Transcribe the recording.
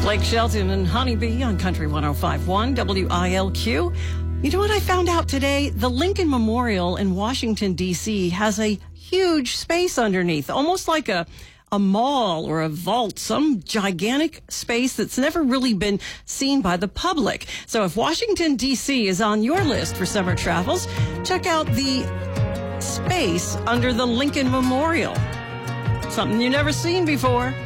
Blake Shelton and Honeybee on Country 105.1 WILQ. You know what I found out today? The Lincoln Memorial in Washington, D.C. has a huge space underneath, almost like a mall or a vault, some gigantic space that's never really been seen by the public. So if Washington, D.C. is on your list for summer travels, check out the space under the Lincoln Memorial. Something you've never seen before.